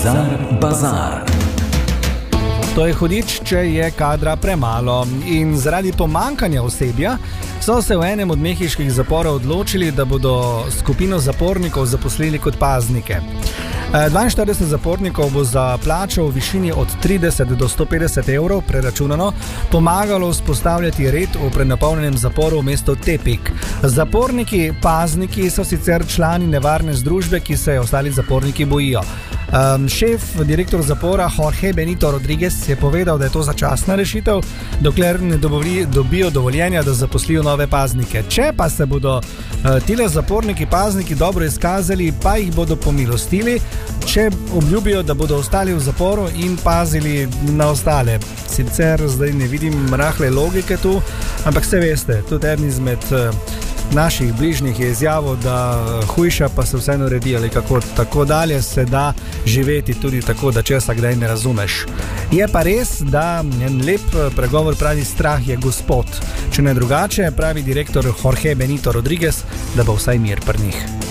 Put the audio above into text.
Bazar. To je hudič, če je kadra premalo, in zaradi pomankanja osebja so se v enem od mehiških zaporov odločili, da bodo skupino zapornikov zaposlili kot paznike. 42 zapornikov bo za plačo v višini od 30 do 150 evrov preračunano pomagalo vzpostavljati red v prenapolnjenem zaporu v mestu Tepik. Zaporniki, pazniki so sicer člani nevarne združbe, ki se ostali zaporniki bojijo. Direktor zapora Jorge Benito Rodriguez je povedal, da je to začasna rešitev, dokler ne dobijo dovoljenja, da zaposlijo nove paznike. Če pa se bodo tile zaporniki, pazniki dobro izkazali, pa jih bodo pomilostili, če obljubijo, da bodo ostali v zaporu in pazili na ostale. Sicer zdaj ne vidim rahle logike tu, ampak se veste, tudi eden izmed naših bližnjih je izjavil, da hujša pa se vseeno redi, ali kako tako dalje se da živeti tudi tako, da česa kdaj ne razumeš. Je pa res, da en lep pregovor pravi, strah je gospod. Če ne drugače, pravi direktor Jorge Benito Rodriguez, da bo vsaj mir pri njih.